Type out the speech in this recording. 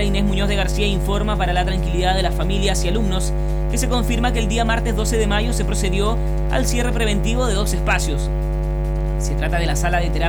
Inés Muñoz de García informa para la tranquilidad de las familias y alumnos que se confirma que el día martes 12 de mayo se procedió al cierre preventivo de 2 espacios. Se trata de la sala de terapia